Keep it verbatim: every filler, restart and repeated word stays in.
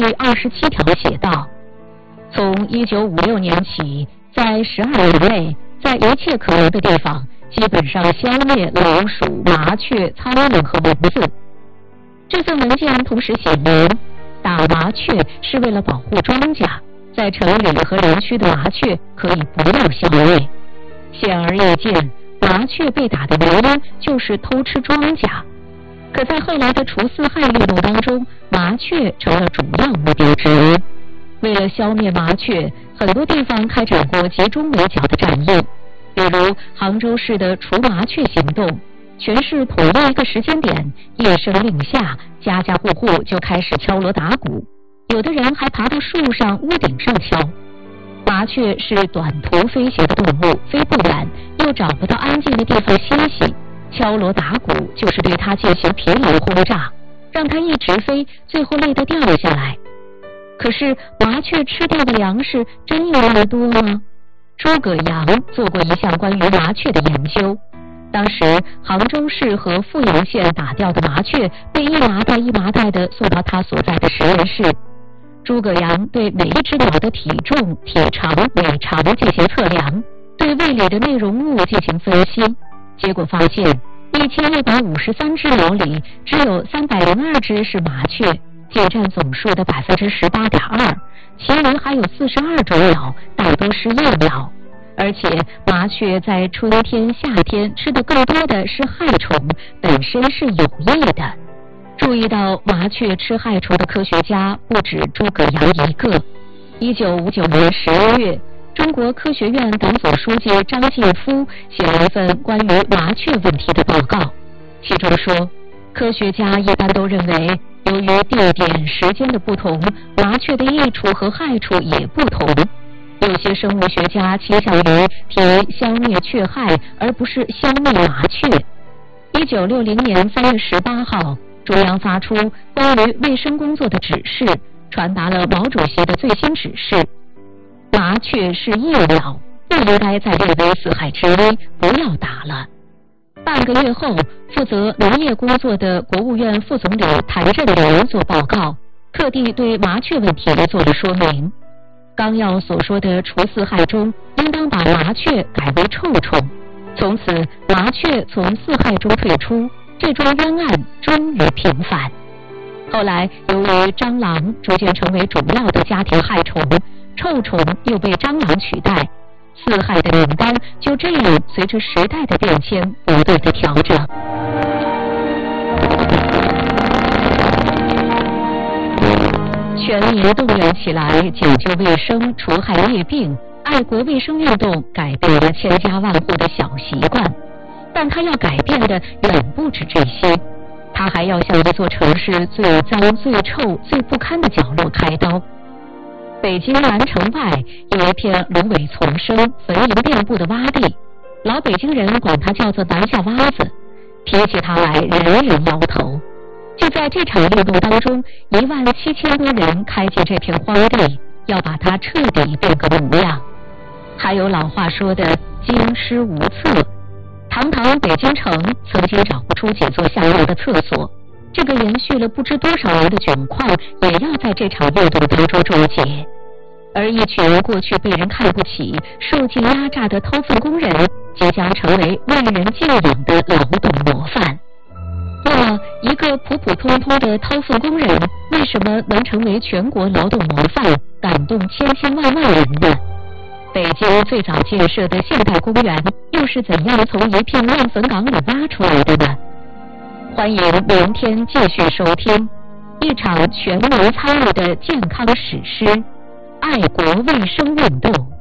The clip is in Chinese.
第二十七条写道：从一九五六年起，在十二年内，在一切可能的地方，基本上消灭老鼠、麻雀、苍蝇和蚊子。这份文件同时写明，打麻雀是为了保护庄稼，在城里和林区的麻雀可以不要消灭。显而易见，麻雀被打的原因就是偷吃庄稼。可在后来的除四害运动当中，麻雀成了主要目标之一。为了消灭麻雀，很多地方开展过集中围剿的战役，比如杭州市的除麻雀行动，全市统一一个时间点，一声令下，家家户户就开始敲锣打鼓，有的人还爬到树上、屋顶上敲。麻雀是短途飞行的动物，飞不远，又找不到安静的地方歇息，敲锣打鼓就是对它进行疲劳轰炸，让它一直飞，最后累得掉下来。可是麻雀吃掉的粮食真有那么多吗？诸葛阳做过一项关于麻雀的研究，当时杭州市和富阳县打掉的麻雀被一麻袋一麻袋地送到他所在的实验室。诸葛阳对每一只鸟的体重、体长、尾长进行测量，对胃里的内容物进行分析，结果发现一千六百五十三只鸟里只有三百零二只是麻雀，仅占总数的百分之十八点二，其余还有四十二种鸟，大多是幼鸟。而且麻雀在春天、夏天吃的更多的是害虫，本身是有益的。注意到麻雀吃害虫的科学家不止诸葛阳一个。一九五九年十一月，中国科学院党组书记张晋夫写了一份关于麻雀问题的报告，其中说，科学家一般都认为，由于地点、时间的不同，麻雀的益处和害处也不同。有些生物学家倾向于提消灭雀害，而不是消灭麻雀。一九六零年三月十八号，中央发出关于卫生工作的指示，传达了毛主席的最新指示：麻雀是益鸟，不应该再列为四害之一，不要打了。半个月后，负责农业工作的国务院副总理谭震林做报告，特地对麻雀问题做了说明。纲要所说的除四害中，应当把麻雀改为臭虫，从此麻雀从四害中退出，这桩冤案终于平反。后来由于蟑螂逐渐成为主要的家庭害虫，臭虫又被蟑螂取代，四害的名单就这样随着时代的变迁不断的调整。全民动员起来，讲究卫生，除害灭病，爱国卫生运动改变了千家万户的小习惯，但它要改变的远不止这些，它还要向一座城市最脏、最臭、最不堪的角落开刀。北京南城外有一片芦苇丛生、坟茔遍布的洼地，老北京人管它叫做南下洼子，提起它来人人摇头。就在这场运动当中，一万七千多人开进这片荒地，要把它彻底变个模样。还有老话说的京师无厕，堂堂北京城曾经找不出几座像样的厕所，这个延续了不知多少年的窘况也要在这场运动当中终结。而一群过去被人看不起、受尽压榨的掏粪工人，即将成为万人敬仰的劳动模范。那么，一个普普通通的掏粪工人，为什么能成为全国劳动模范，感动千千万万人呢？北京最早建设的现代公园，又是怎样从一片乱坟岗里挖出来的呢？欢迎明天继续收听一场全民参与的健康史诗——爱国卫生运动。